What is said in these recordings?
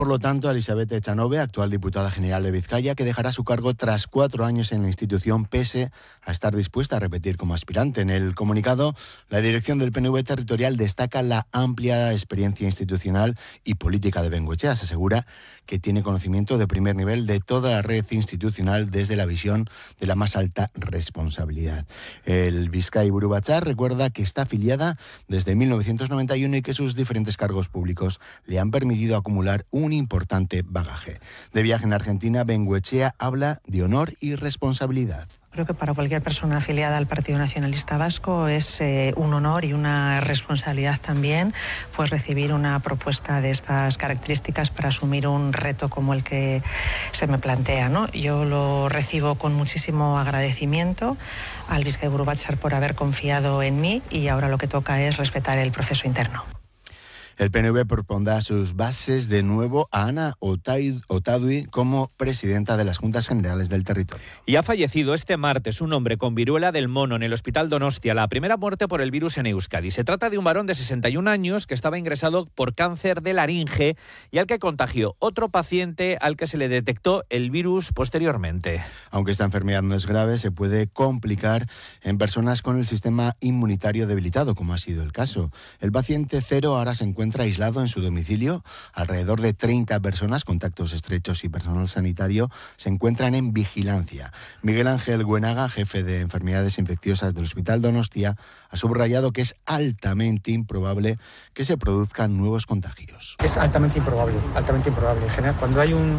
Por lo tanto, a Elizabeth Echanove, actual diputada general de Vizcaya, que dejará su cargo tras 4 años en la institución, pese a estar dispuesta a repetir como aspirante. En el comunicado, la dirección del PNV territorial destaca la amplia experiencia institucional y política de Bengoechea. Se asegura que tiene conocimiento de primer nivel de toda la red institucional desde la visión de la más alta responsabilidad. El Bizkai Buru Batzar recuerda que está afiliada desde 1991 y que sus diferentes cargos públicos le han permitido acumular un importante bagaje. De viaje en Argentina, Bengoechea habla de honor y responsabilidad. Creo que para cualquier persona afiliada al Partido Nacionalista Vasco es un honor y una responsabilidad también, pues recibir una propuesta de estas características para asumir un reto como el que se me plantea, ¿no? Yo lo recibo con muchísimo agradecimiento al Bizkai Buru Batzar por haber confiado en mí y ahora lo que toca es respetar el proceso interno. El PNV propondrá sus bases de nuevo a Ana Otadui como presidenta de las Juntas Generales del Territorio. Y ha fallecido este martes un hombre con viruela del mono en el Hospital Donostia, la primera muerte por el virus en Euskadi. Se trata de un varón de 61 años que estaba ingresado por cáncer de laringe y al que contagió otro paciente al que se le detectó el virus posteriormente. Aunque esta enfermedad no es grave, se puede complicar en personas con el sistema inmunitario debilitado, como ha sido el caso. El paciente cero ahora se encuentra aislado en su domicilio. Alrededor de 30 personas, contactos estrechos y personal sanitario, se encuentran en vigilancia. Miguel Ángel Güenaga, jefe de enfermedades infecciosas del Hospital Donostia, ha subrayado que es altamente improbable que se produzcan nuevos contagios. Es altamente improbable. En general, cuando hay un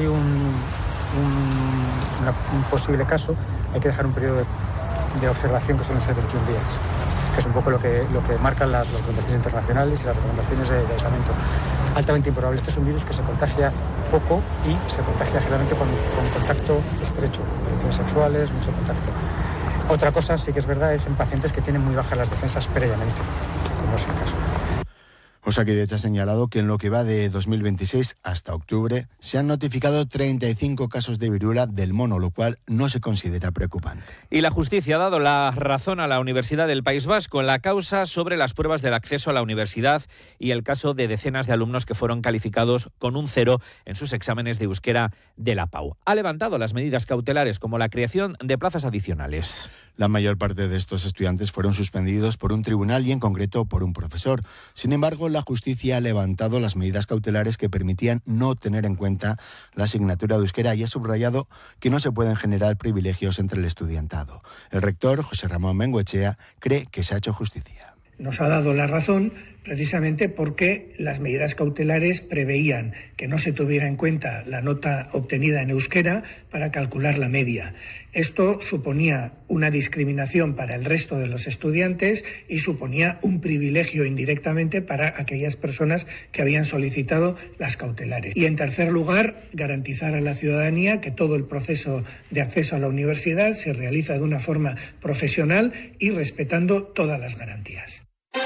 posible caso, hay que dejar un periodo de observación que suelen ser 21 días. Que es un poco lo que marcan las recomendaciones internacionales y las recomendaciones de aislamiento. Altamente improbable. Este es un virus que se contagia poco y se contagia generalmente con contacto estrecho, relaciones sexuales, mucho contacto. Otra cosa sí que es verdad es en pacientes que tienen muy bajas las defensas previamente, como es el caso. Osakidetza ha señalado que en lo que va de 2026 hasta octubre se han notificado 35 casos de viruela del mono, lo cual no se considera preocupante. Y la justicia ha dado la razón a la Universidad del País Vasco en la causa sobre las pruebas del acceso a la universidad y el caso de decenas de alumnos que fueron calificados con un 0 en sus exámenes de euskera de la PAU. Ha levantado las medidas cautelares como la creación de plazas adicionales. La mayor parte de estos estudiantes fueron suspendidos por un tribunal y en concreto por un profesor. Sin embargo, la justicia ha levantado las medidas cautelares que permitían no tener en cuenta la asignatura de euskera y ha subrayado que no se pueden generar privilegios entre el estudiantado. El rector, José Ramón Bengoechea, cree que se ha hecho justicia. Nos ha dado la razón precisamente porque las medidas cautelares preveían que no se tuviera en cuenta la nota obtenida en euskera para calcular la media. Esto suponía una discriminación para el resto de los estudiantes y suponía un privilegio indirectamente para aquellas personas que habían solicitado las cautelares. Y en tercer lugar, garantizar a la ciudadanía que todo el proceso de acceso a la universidad se realiza de una forma profesional y respetando todas las garantías.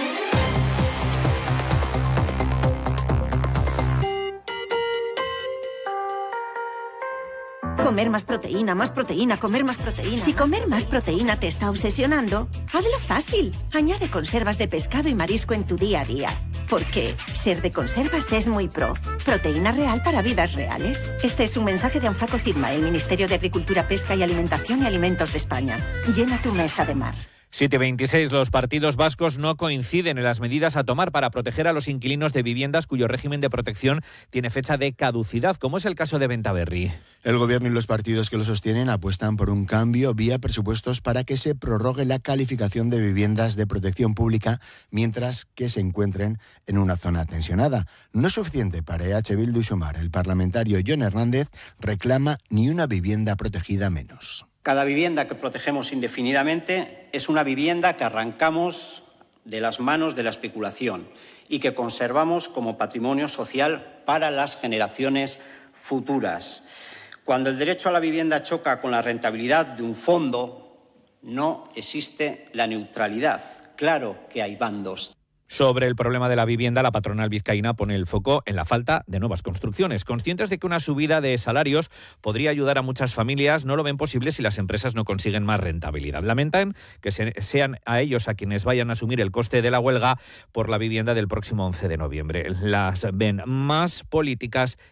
Comer más proteína, comer más proteína. Si comer más proteína te está obsesionando, hazlo fácil. Añade conservas de pescado y marisco en tu día a día. Porque ser de conservas es muy pro. Proteína real para vidas reales. Este es un mensaje de Anfaco Cidma, el Ministerio de Agricultura, Pesca y Alimentación y Alimentos de España. Llena tu mesa de mar. 7:26. Los partidos vascos no coinciden en las medidas a tomar para proteger a los inquilinos de viviendas cuyo régimen de protección tiene fecha de caducidad, como es el caso de Bentaberri. El gobierno y los partidos que lo sostienen apuestan por un cambio vía presupuestos para que se prorrogue la calificación de viviendas de protección pública mientras que se encuentren en una zona tensionada. No es suficiente para EH Bildu y Sumar. El parlamentario Jon Hernández reclama ni una vivienda protegida menos. Cada vivienda que protegemos indefinidamente es una vivienda que arrancamos de las manos de la especulación y que conservamos como patrimonio social para las generaciones futuras. Cuando el derecho a la vivienda choca con la rentabilidad de un fondo, no existe la neutralidad. Claro que hay bandos. Sobre el problema de la vivienda, la patronal vizcaína pone el foco en la falta de nuevas construcciones. Conscientes de que una subida de salarios podría ayudar a muchas familias, no lo ven posible si las empresas no consiguen más rentabilidad. Lamentan que sean a ellos a quienes vayan a asumir el coste de la huelga por la vivienda del próximo 11 de noviembre. Las ven más políticas